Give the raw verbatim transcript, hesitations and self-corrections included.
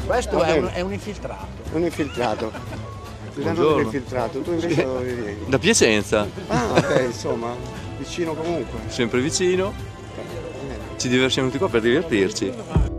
Questo è un, è un infiltrato. Un infiltrato. Buongiorno. Un infiltrato, tu invece dove vivi? Da Piacenza, Ah, ok, insomma, vicino comunque. sempre vicino, ci diversiamo tutti qua per divertirci.